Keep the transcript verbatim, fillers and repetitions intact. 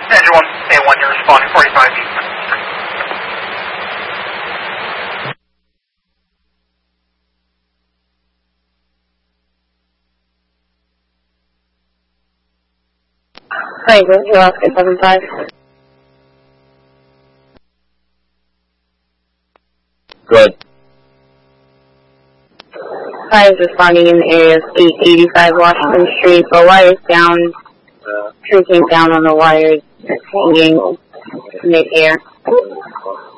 Engine one A one, you're responding forty-five East. Hi, go to Alaska seven five. Good. Hi, is responding in the area of eight eighty-five Washington Street. The wire's down. Tree came down on the wires. It's hanging mid-air.